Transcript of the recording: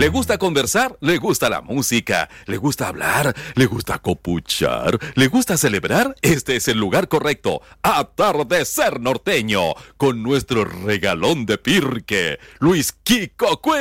¿Le gusta conversar? ¿Le gusta la música? ¿Le gusta hablar? ¿Le gusta copuchar? ¿Le gusta celebrar? Este es el lugar correcto. Atardecer Norteño, con nuestro regalón de Pirque, Luis Kiko Cue.